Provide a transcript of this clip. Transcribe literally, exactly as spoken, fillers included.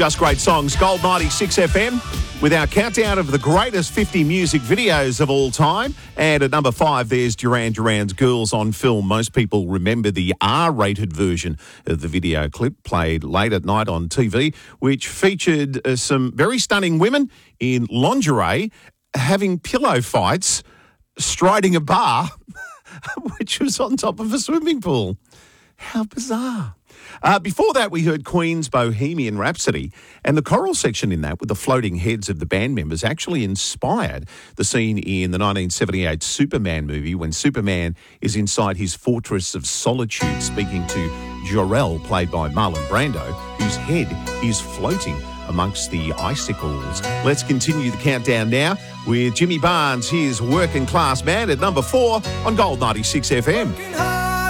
Just Great Songs, Gold ninety-six F M, with our countdown of the greatest fifty music videos of all time. And at number five, there's Duran Duran's Girls on Film. Most people remember the R-rated version of the video clip played late at night on T V, which featured uh, some very stunning women in lingerie having pillow fights, striding a bar, which was on top of a swimming pool. How bizarre. Uh, before that, we heard Queen's Bohemian Rhapsody, and the choral section in that with the floating heads of the band members actually inspired the scene in the nineteen seventy-eight Superman movie when Superman is inside his fortress of solitude speaking to Jor-El, played by Marlon Brando, whose head is floating amongst the icicles. Let's continue the countdown now with Jimmy Barnes, his Working Class Man, at number four on Gold ninety-six F M.